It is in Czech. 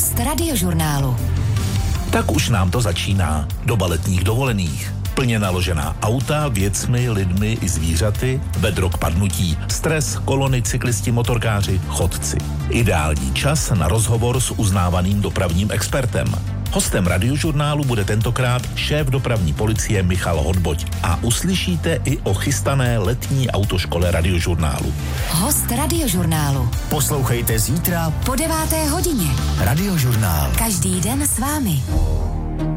Host Radiožurnálu. Tak už nám to začíná. Doba letních dovolených. Plně naložená auta, věcmi, lidmi i zvířaty, vedro k padnutí, stres, kolony, cyklisti, motorkáři, chodci. Ideální čas na rozhovor s uznávaným dopravním expertem. Hostem Radiožurnálu bude tentokrát šéf dopravní policie Michal Hodboť a uslyšíte i o chystané letní autoškole Radiožurnálu. Host Radiožurnálu. Poslouchejte zítra Po 9. hodině. Radiožurnál. Každý den s vámi.